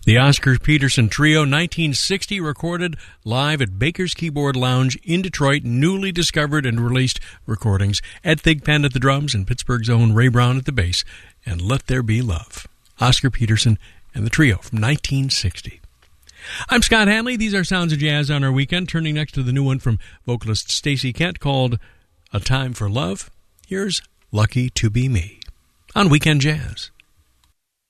The Oscar Peterson Trio, 1960, recorded live at Baker's Keyboard Lounge in Detroit, newly discovered and released recordings. Ed Thigpen at the drums and Pittsburgh's own Ray Brown at the bass, and Let There Be Love. Oscar Peterson and the Trio from 1960. I'm Scott Hanley. These are Sounds of Jazz on our weekend, turning next to the new one from vocalist Stacey Kent called A Time for Love. Here's Lucky to Be Me on Weekend Jazz.